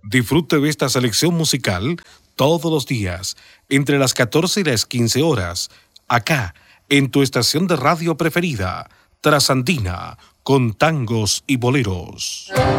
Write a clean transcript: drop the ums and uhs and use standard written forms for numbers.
Disfrute de esta selección musical todos los días, entre las 14 y las 15 horas, acá, en tu estación de radio preferida, Trasandina, con tangos y boleros.